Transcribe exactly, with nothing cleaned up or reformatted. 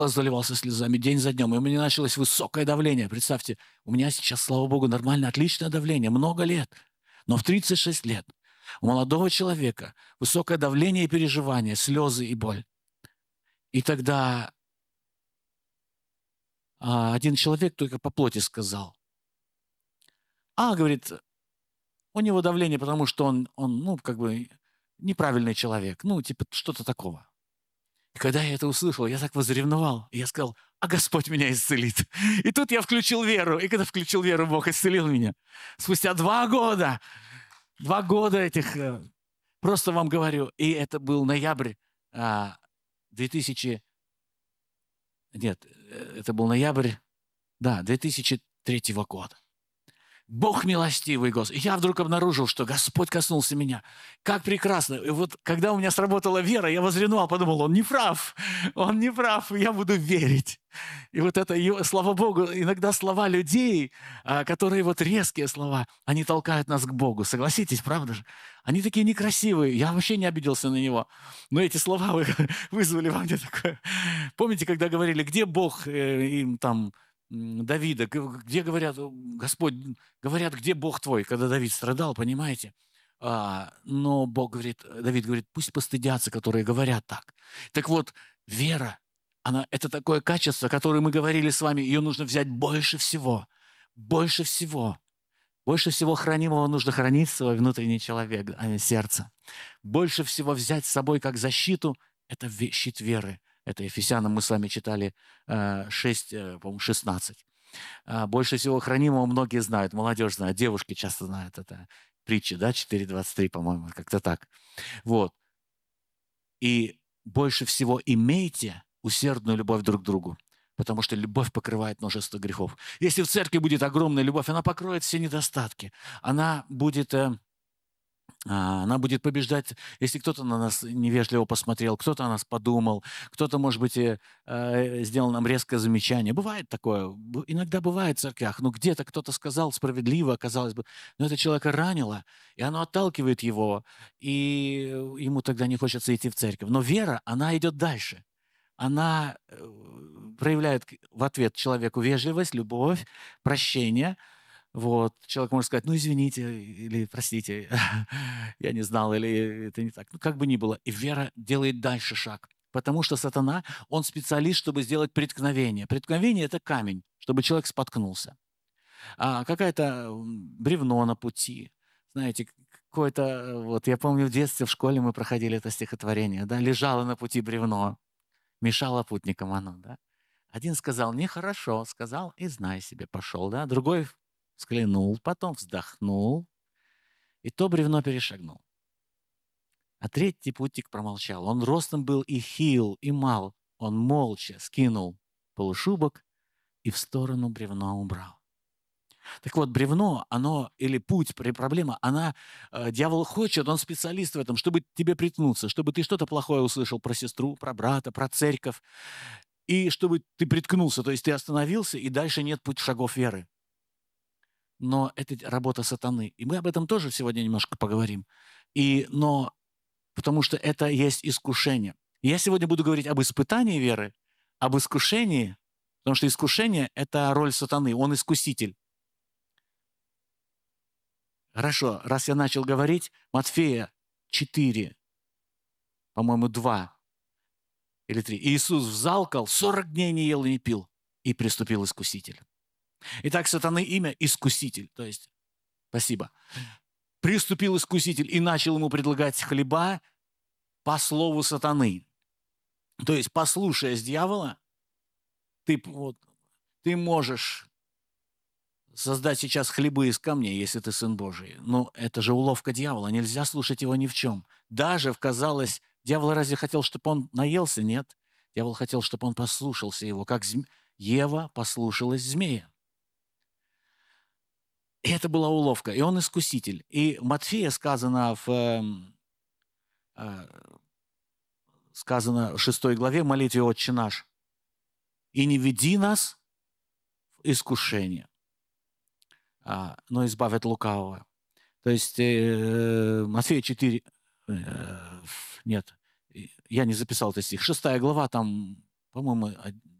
заливался слезами день за днем, и у меня началось высокое давление. Представьте, у меня сейчас, слава Богу, нормально, отличное давление, много лет. Но в тридцать шесть лет у молодого человека высокое давление и переживания, слезы и боль. И тогда а, один человек только по плоти сказал: а, говорит, у него давление, потому что он, он, ну, как бы неправильный человек, ну, типа что-то такого. И когда я это услышал, я так возревновал. И я сказал: а Господь меня исцелит. И тут я включил веру. И когда включил веру, Бог исцелил меня. Спустя два года, два года этих, э, просто вам говорю, и это был ноябрь а, две тысячи... Нет, э, это был ноябрь, да, две тысячи третьего года. Бог милостивый, Господь. Я вдруг обнаружил, что Господь коснулся меня. Как прекрасно. И вот когда у меня сработала вера, я возревновал, подумал: он не прав, он не прав, я буду верить. И вот это, слава Богу, иногда слова людей, а, которые вот резкие слова, они толкают нас к Богу. Согласитесь, правда же? Они такие некрасивые, я вообще не обиделся на него. Но эти слова вы- вызвали во мне такое. Помните, когда говорили, где Бог э, им там... м, Давида, г- где говорят, Господь, говорят, где Бог твой, когда Давид страдал, понимаете? А, но Бог говорит, Давид говорит, пусть постыдятся, которые говорят так. Так вот, вера, она, это такое качество, которое мы говорили с вами, ее нужно взять больше всего, больше всего. Больше всего хранимого нужно хранить свой внутренний человек, а не сердце. Больше всего взять с собой как защиту — это ве- щит веры. Это Ефесянам мы с вами читали э, шесть, э, по-моему, шестнадцать. А, больше всего хранимого многие знают, молодежь знает, девушки часто знают это. Притчи, да, четыре двадцать три, по-моему, как-то так. Вот. И больше всего имейте усердную любовь друг к другу, потому что любовь покрывает множество грехов. Если в церкви будет огромная любовь, она покроет все недостатки. Она будет... э, а, Она будет побеждать, если кто-то на нас невежливо посмотрел, кто-то о нас подумал, кто-то, может быть, и, э, сделал нам резкое замечание. Бывает такое. Б- Иногда бывает в церквях. Ну, где-то кто-то сказал справедливо, казалось бы, но это человека ранило, и оно отталкивает его, и ему тогда не хочется идти в церковь. Но вера, она идет дальше. Она э, проявляет к- в ответ человеку вежливость, любовь, прощение. Вот. Человек может сказать: ну, извините, или простите, я не знал, или это не так. Ну, как бы ни было. И вера делает дальше шаг. Потому что сатана, он специалист, чтобы сделать преткновение. Преткновение — это камень, чтобы человек споткнулся. А какая-то м, бревно на пути. Знаете, к- какое-то... э, Вот я помню, в детстве в школе мы проходили это стихотворение, да, лежало на пути бревно, мешало путникам оно, да. Один сказал: нехорошо, сказал, и знай себе, пошел, да. Другой взглянул, потом вздохнул, и то бревно перешагнул. А третий путник промолчал. Он ростом был и хил, и мал. Он молча скинул полушубок и в сторону бревно убрал. Так вот, бревно, оно, или путь, при- проблема, она, э, дьявол хочет, он специалист в этом, чтобы тебе приткнуться, чтобы ты что-то плохое услышал про сестру, про брата, про церковь, и чтобы ты приткнулся, то есть ты остановился, и дальше нет путь шагов веры. Но это работа сатаны. И мы об этом тоже сегодня немножко поговорим. И, но потому что это есть искушение. И я сегодня буду говорить об испытании веры, об искушении, потому что искушение — это роль сатаны, он искуситель. Хорошо, раз я начал говорить, Матфея четыре, по-моему, два или три. Иисус взалкал, сорок дней не ел и не пил, и приступил искуситель. Итак, сатаны имя — искуситель, то есть, спасибо. Приступил искуситель и начал ему предлагать хлеба по слову сатаны. То есть, послушаясь дьявола, ты, вот, ты можешь создать сейчас хлебы из камней, если ты сын Божий. Но это же уловка дьявола, нельзя слушать его ни в чем. Даже, казалось, дьявол разве хотел, чтобы он наелся? Нет. Дьявол хотел, чтобы он послушался его, как зм... Ева послушалась змея. И это была уловка, и он искуситель. И в Матфея сказано в, эм, э, сказано в шестой главе в молитве «Отче наш», «И не веди нас в искушение, а, но избавь от лукавого». То есть э, Матфея четыре, э, нет, я не записал этот стих, шестая глава, там По-моему, од